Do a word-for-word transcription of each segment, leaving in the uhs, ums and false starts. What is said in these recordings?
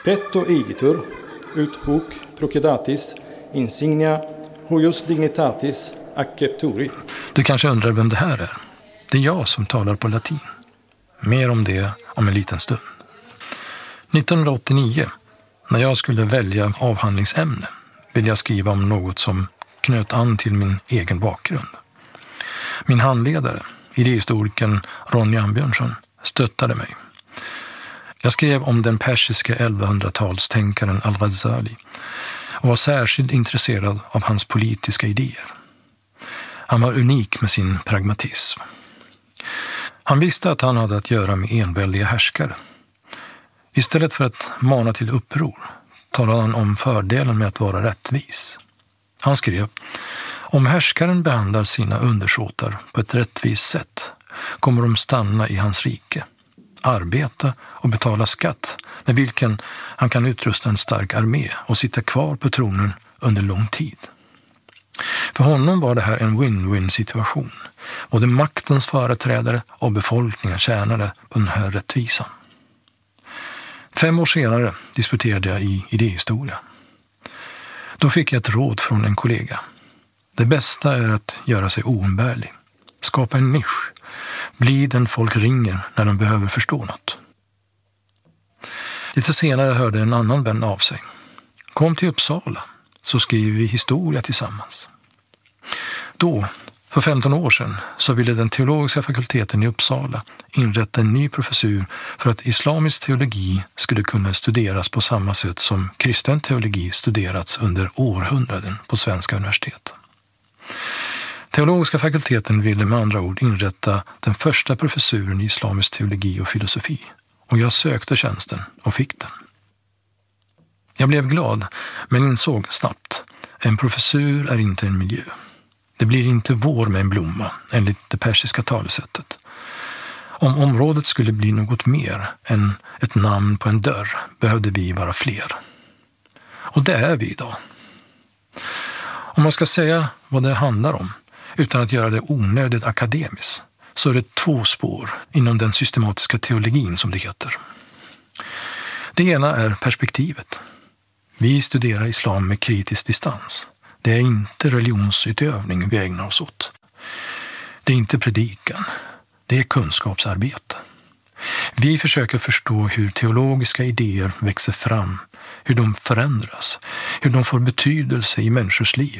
Petto igitur, ut hoc procedatis, insignia, huius dignitatis, accepturi. Du kanske undrar vem det här är? Det är jag som talar på latin. Mer om det om en liten stund. nittonhundraåttionio, när jag skulle välja avhandlingsämne, ville jag skriva om något som knöt an till min egen bakgrund. Min handledare, idéhistorikern Ronny Ambjörnsson, stöttade mig. Jag skrev om den persiska elvahundratalstänkaren Al-Ghazali och var särskilt intresserad av hans politiska idéer. Han var unik med sin pragmatism. Han visste att han hade att göra med enväldiga härskare. Istället för att mana till uppror talade han om fördelen med att vara rättvis. Han skrev: om härskaren behandlar sina undersåtar på ett rättvist sätt kommer de stanna i hans rike, arbeta och betala skatt med vilken han kan utrusta en stark armé och sitta kvar på tronen under lång tid. För honom var det här en win-win situation. Både maktens företrädare och befolkningen tjänade på den här rättvisan. Fem år senare disputerade jag i idéhistoria. Då fick jag ett råd från en kollega. Det bästa är att göra sig oumbärlig. Skapa en nisch. Bli den folk ringer när de behöver förstå något. Lite senare hörde en annan vän av sig. Kom till Uppsala så skriver vi historia tillsammans. Då, för femton år sedan, så ville den teologiska fakulteten i Uppsala inrätta en ny professur för att islamisk teologi skulle kunna studeras på samma sätt som kristen teologi studerats under århundraden på svenska universitet. Teologiska fakulteten ville med andra ord inrätta den första professuren i islamisk teologi och filosofi, och jag sökte tjänsten och fick den. Jag blev glad, men insåg snabbt, en professur är inte en miljö. Det blir inte vår med en blomma, enligt det persiska talesättet. Om området skulle bli något mer än ett namn på en dörr behövde vi vara fler. Och det är vi idag. Om man ska säga vad det handlar om, utan att göra det onödigt akademiskt, så är det två spår inom den systematiska teologin som det heter. Det ena är perspektivet. Vi studerar islam med kritisk distans. Det är inte religionsutövning vi ägnar oss åt. Det är inte predikan. Det är kunskapsarbete. Vi försöker förstå hur teologiska idéer växer fram, hur de förändras, hur de får betydelse i människors liv.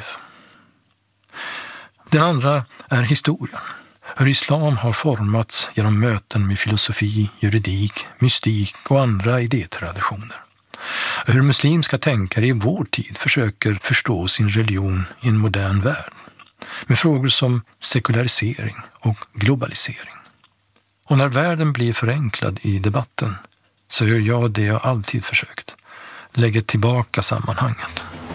Den andra är historien. Hur islam har formats genom möten med filosofi, juridik, mystik och andra idétraditioner. Hur muslimska tänkare i vår tid försöker förstå sin religion i en modern värld. Med frågor som sekularisering och globalisering. Och när världen blir förenklad i debatten så gör jag det jag alltid försökt. Lägger tillbaka sammanhanget.